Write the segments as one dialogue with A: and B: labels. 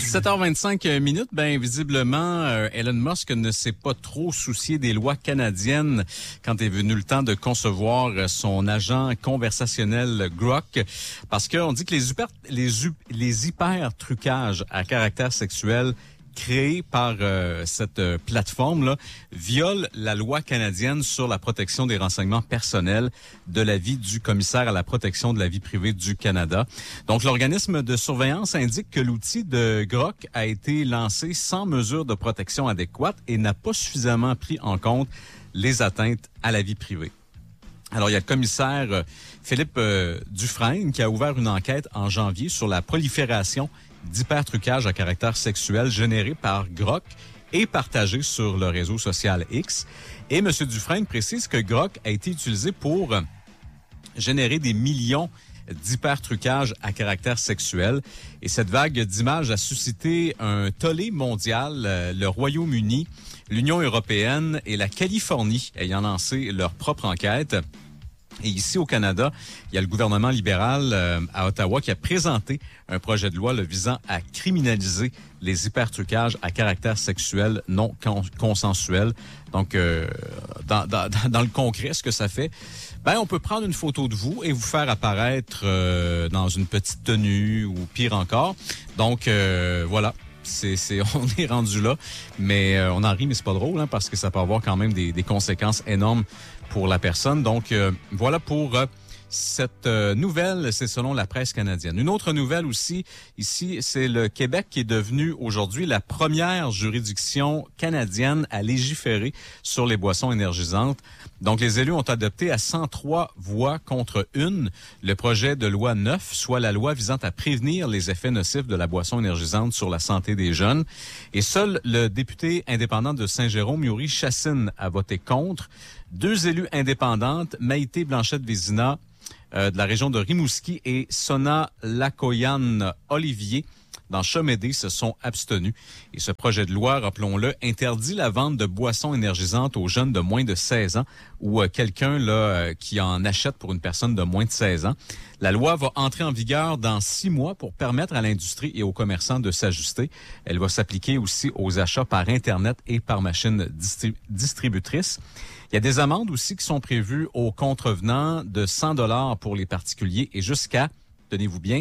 A: 17h25 minutes, visiblement, Elon Musk ne s'est pas trop soucié des lois canadiennes quand est venu le temps de concevoir son agent conversationnel Grok, parce qu'on dit que les hyper trucages à caractère sexuel créé par cette plateforme-là viole la loi canadienne sur la protection des renseignements personnels de l'avis du commissaire à la protection de la vie privée du Canada. Donc, l'organisme de surveillance indique que l'outil de Grok a été lancé sans mesure de protection adéquate et n'a pas suffisamment pris en compte les atteintes à la vie privée. Alors, il y a le commissaire Philippe Dufresne qui a ouvert une enquête en janvier sur la prolifération d'hypertrucage à caractère sexuel généré par Grok et partagé sur le réseau social X. Et M. Dufresne précise que Grok a été utilisé pour générer des millions d'hypertrucages à caractère sexuel. Et cette vague d'images a suscité un tollé mondial. Le Royaume-Uni, l'Union européenne et la Californie ayant lancé leur propre enquête. Et ici, au Canada, il y a le gouvernement libéral à Ottawa qui a présenté un projet de loi visant à criminaliser les hypertrucages à caractère sexuel non consensuel. Donc, dans le concret, ce que ça fait, on peut prendre une photo de vous et vous faire apparaître dans une petite tenue ou pire encore. Donc, voilà. On est rendu là, mais on en rit, mais c'est pas drôle, parce que ça peut avoir quand même des conséquences énormes pour la personne. Donc, voilà pour cette nouvelle, c'est selon la presse canadienne. Une autre nouvelle aussi, ici, c'est le Québec qui est devenu aujourd'hui la première juridiction canadienne à légiférer sur les boissons énergisantes. Donc, les élus ont adopté à 103 voix contre une le projet de loi 9, soit la loi visant à prévenir les effets nocifs de la boisson énergisante sur la santé des jeunes. Et seul le député indépendant de Saint-Jérôme, Yuri Chassin, a voté contre. Deux élus indépendantes, Maïté Blanchette-Vézina, de la région de Rimouski et Sona Lacoyan-Olivier dans Chomédé se sont abstenus. Et ce projet de loi, rappelons-le, interdit la vente de boissons énergisantes aux jeunes de moins de 16 ans ou quelqu'un qui en achète pour une personne de moins de 16 ans. La loi va entrer en vigueur dans 6 mois pour permettre à l'industrie et aux commerçants de s'ajuster. Elle va s'appliquer aussi aux achats par Internet et par machine distributrice. Il y a des amendes aussi qui sont prévues aux contrevenants de 100 $ pour les particuliers et jusqu'à, tenez-vous bien,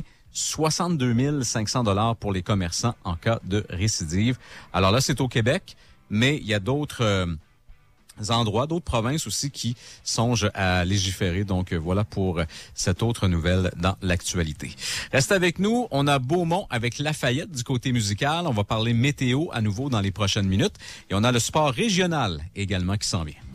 A: 62 500 $ pour les commerçants en cas de récidive. Alors là, c'est au Québec, mais il y a d'autres endroits, d'autres provinces aussi qui songent à légiférer. Donc voilà pour cette autre nouvelle dans l'actualité. Reste avec nous, on a Beaumont avec Lafayette du côté musical. On va parler météo à nouveau dans les prochaines minutes. Et on a le sport régional également qui s'en vient.